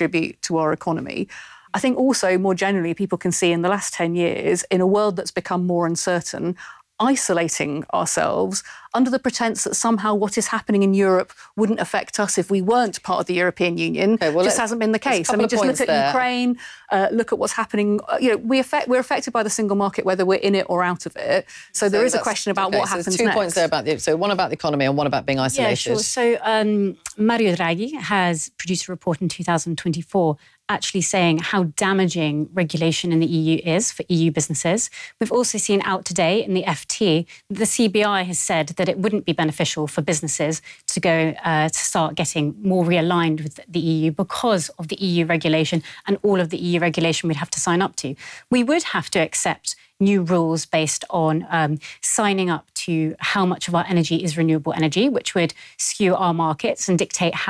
contribute to our economy. I think also more generally, people can see in the last 10 years, in a world that's become more uncertain, isolating ourselves under the pretense that somehow what is happening in Europe wouldn't affect us if we weren't part of the European Union. Just hasn't been the case. I mean, just look at Ukraine, look at what's happening. We're affected by the single market whether we're in it or out of it. So there is a question about what happens next. There's 2 points there about one about the economy and one about being isolated. Yeah, sure. So Mario Draghi has produced a report in 2024 actually saying how damaging regulation in the EU is for EU businesses. We've also seen out today in the FT, the CBI has said that it wouldn't be beneficial for businesses to go to start getting more realigned with the EU because of the EU regulation and all of the EU regulation we'd have to sign up to. We would have to accept new rules based on signing up to how much of our energy is renewable energy, which would skew our markets and dictate how